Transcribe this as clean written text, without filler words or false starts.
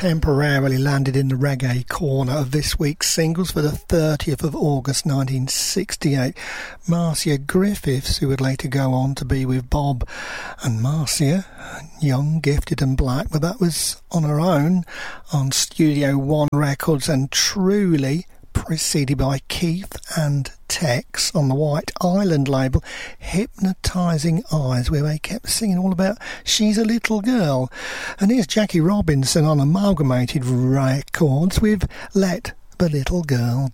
temporarily landed in the reggae corner of this week's singles for the 30th of August 1968. Marcia Griffiths, who would later go on to be with Bob and Marcia, young, gifted and black, but that was on her own on Studio One Records, and truly preceded by Keith and Tex on the White Island label, Hypnotising Eyes, where they kept singing all about She's a Little Girl. And here's Jackie Robinson on Amalgamated Records with Let the Little Girl